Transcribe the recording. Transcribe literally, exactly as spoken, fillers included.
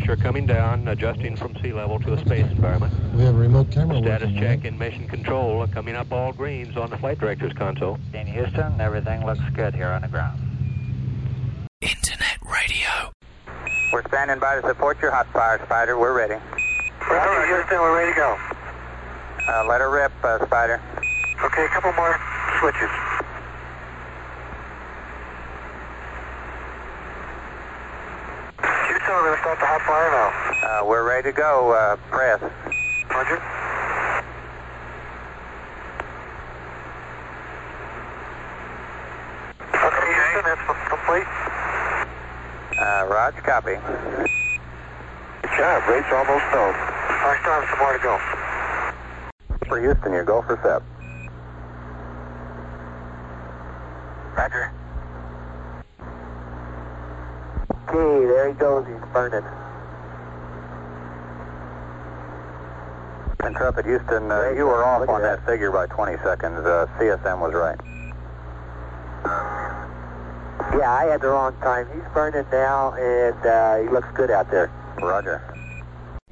pressure coming down, adjusting from sea level to a space environment. We have a remote camera Status working, check right? in mission control, coming up all greens on the flight director's console. In Houston, everything looks good here on the ground. Internet radio. We're standing by to support your hot fire, Spider. We're ready. Roger, Houston, we're ready to go. Uh, let her rip, uh, Spider. Okay, a couple more switches. Houston, we're going to start the hot fire now. Uh, we're ready to go. Uh, press. Roger. Okay, Houston, that's complete. Uh, Roger, copy. Good job, rate's almost known. I still have some more to go. For Houston, you go for S E P. Roger. Okay, there he goes, he's burning. Intrepid Houston, uh, you were off on that figure by twenty seconds. Uh, C S M was right. Yeah, I had the wrong time. He's burning now, and uh, he looks good out there. Roger.